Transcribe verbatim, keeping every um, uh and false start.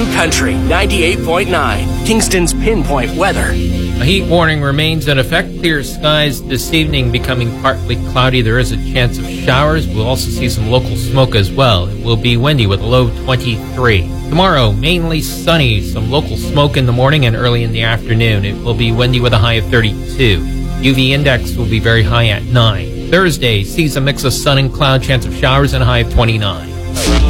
Country ninety-eight point nine, Kingston's Pinpoint Weather. A heat warning remains in effect. Clear skies this evening, becoming partly cloudy. There is a chance of showers. We'll also see some local smoke as well. It will be windy with a low of twenty-three. Tomorrow, mainly sunny. Some local smoke in the morning and early in the afternoon. It will be windy with a high of thirty-two. U V index will be very high at nine. Thursday sees a mix of sun and cloud, chance of showers, and a high of twenty-nine.